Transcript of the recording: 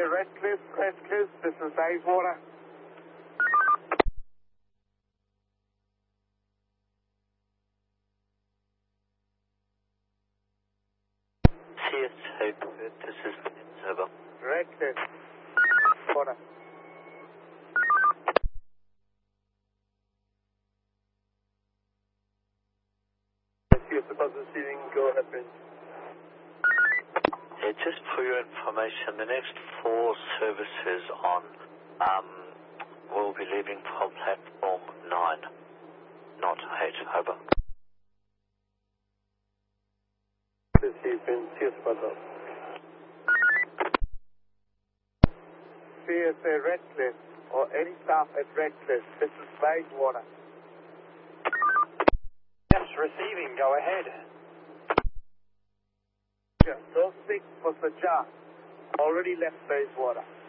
Redcliffe, this is Bayswater. CS2, this is Over. Redcliffe, water. CS above the ceiling, go ahead, please. Yeah, just for your information, the next 4 services on will be leaving from platform 9, not 8. Over. This evening, CS above that. CSA Redcliffe, or any staff at Redcliffe, this is Bayswater. Yes, receiving, go ahead. Those 6 for Sajah already left Bayswater.